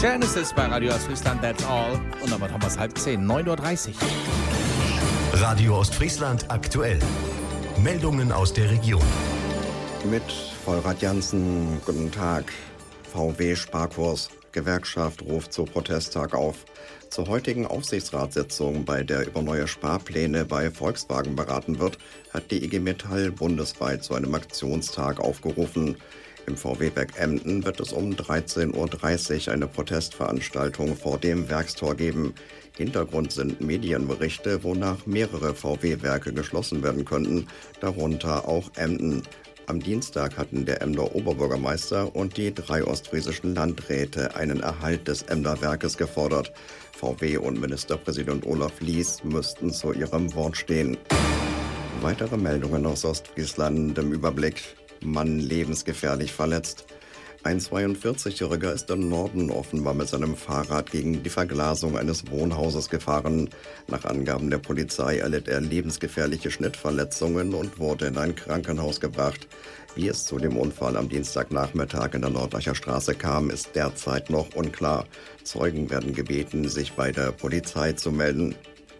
Genesis bei Radio Ostfriesland, That's All. Und dann wird Thomas 9:30 Uhr. 9:30 Uhr. Radio Ostfriesland aktuell. Meldungen aus der Region. Mit Vollrad Jansen, guten Tag. VW-Sparkurs. Gewerkschaft ruft zu Protesttag auf. Zur heutigen Aufsichtsratssitzung, bei der über neue Sparpläne bei Volkswagen beraten wird, hat die IG Metall bundesweit zu einem Aktionstag aufgerufen. Im VW-Werk Emden wird es um 13:30 Uhr eine Protestveranstaltung vor dem Werkstor geben. Hintergrund sind Medienberichte, wonach mehrere VW-Werke geschlossen werden könnten, darunter auch Emden. Am Dienstag hatten der Emder Oberbürgermeister und die 3 ostfriesischen Landräte einen Erhalt des Emder Werkes gefordert. VW und Ministerpräsident Olaf Lies müssten zu ihrem Wort stehen. Weitere Meldungen aus Ostfriesland im Überblick. Mann lebensgefährlich verletzt. Ein 42-Jähriger ist im Norden offenbar mit seinem Fahrrad gegen die Verglasung eines Wohnhauses gefahren. Nach Angaben der Polizei erlitt er lebensgefährliche Schnittverletzungen und wurde in ein Krankenhaus gebracht. Wie es zu dem Unfall am Dienstagnachmittag in der Nordlacher Straße kam, ist derzeit noch unklar. Zeugen werden gebeten, sich bei der Polizei zu melden.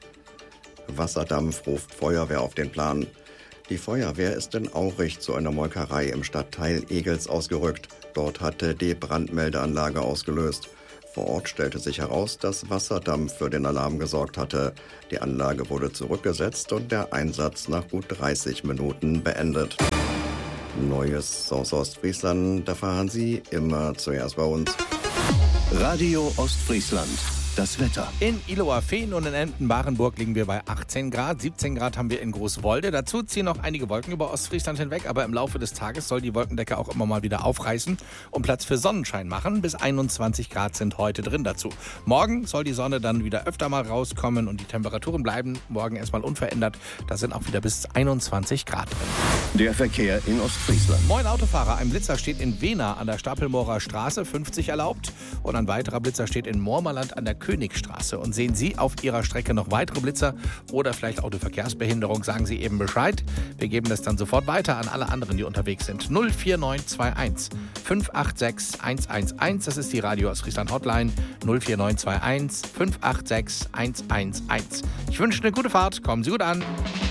Wasserdampf ruft Feuerwehr auf den Plan. Die Feuerwehr ist in Aurich zu einer Molkerei im Stadtteil Egels ausgerückt. Dort hatte die Brandmeldeanlage ausgelöst. Vor Ort stellte sich heraus, dass Wasserdampf für den Alarm gesorgt hatte. Die Anlage wurde zurückgesetzt und der Einsatz nach gut 30 Minuten beendet. Neues aus Ostfriesland, da erfahren Sie immer zuerst bei uns. Radio Ostfriesland. Das Wetter. In Illoer Fehn und in Emden-Barenburg liegen wir bei 18 Grad. 17 Grad haben wir in Großwolde. Dazu ziehen noch einige Wolken über Ostfriesland hinweg, aber im Laufe des Tages soll die Wolkendecke auch immer mal wieder aufreißen und Platz für Sonnenschein machen. Bis 21 Grad sind heute drin dazu. Morgen soll die Sonne dann wieder öfter mal rauskommen und die Temperaturen bleiben morgen erstmal unverändert. Da sind auch wieder bis 21 Grad drin. Der Verkehr in Ostfriesland. Moin Autofahrer, ein Blitzer steht in Wehna an der Stapelmoorer Straße, 50 erlaubt. Und ein weiterer Blitzer steht in Moormerland an der Königstraße. Und sehen Sie auf Ihrer Strecke noch weitere Blitzer oder vielleicht Autoverkehrsbehinderung, sagen Sie eben Bescheid. Wir geben das dann sofort weiter an alle anderen, die unterwegs sind. 04921 586 111, das ist die Radio Ostfriesland Hotline. 04921 586 111. Ich wünsche eine gute Fahrt, kommen Sie gut an.